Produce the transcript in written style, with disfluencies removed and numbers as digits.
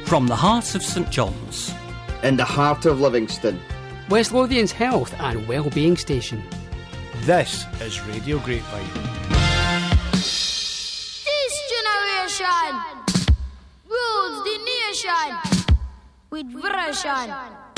From the heart of St John's, in the heart of Livingston, West Lothian's health and wellbeing station. This is Radio Grapevine. This generation rules the nation with version.